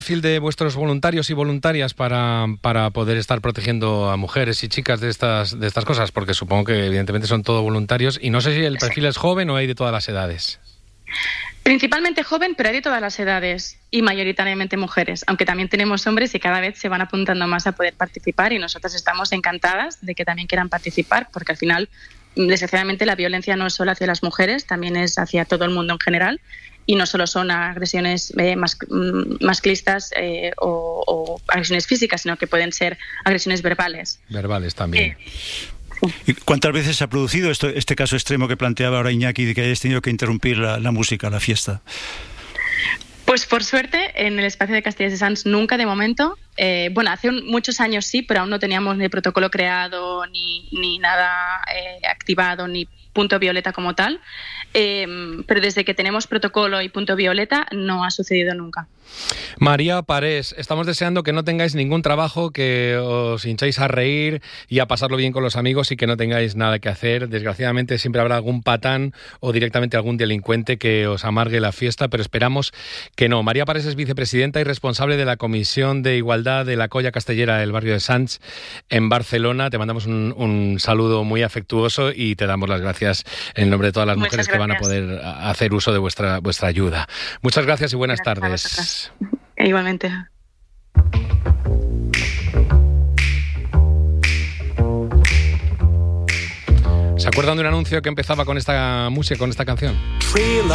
Perfil de vuestros voluntarios y voluntarias para poder estar protegiendo a mujeres y chicas de estas cosas? Porque supongo que evidentemente son todos voluntarios y no sé si el perfil es joven o hay de todas las edades. Principalmente joven, pero hay de todas las edades y mayoritariamente mujeres, aunque también tenemos hombres y cada vez se van apuntando más a poder participar y nosotras estamos encantadas de que también quieran participar, porque al final, desgraciadamente, la violencia no es solo hacia las mujeres, también es hacia todo el mundo en general y no solo son agresiones masclistas o agresiones físicas, sino que pueden ser agresiones verbales. Verbales también. ¿Y cuántas veces se ha producido este caso extremo que planteaba ahora Iñaki, de que hayáis tenido que interrumpir la música, la fiesta? Pues por suerte, en el espacio de Castellers de Sants nunca de momento. Hace muchos años sí, pero aún no teníamos ni protocolo creado, ni nada activado, ni punto violeta como tal. Pero desde que tenemos protocolo y punto violeta no ha sucedido nunca. María Parés, estamos deseando que no tengáis ningún trabajo, que os hinchéis a reír y a pasarlo bien con los amigos y que no tengáis nada que hacer. Desgraciadamente siempre habrá algún patán o directamente algún delincuente que os amargue la fiesta, pero esperamos que no. María Parés es vicepresidenta y responsable de la Comisión de Igualdad de la Colla Castellera del barrio de Sants en Barcelona. Te mandamos un saludo muy afectuoso y te damos las gracias en nombre de todas las mujeres que van a poder hacer uso de vuestra ayuda. Muchas gracias y buenas tardes. Igualmente. ¿Se acuerdan de un anuncio que empezaba con esta música, con esta canción?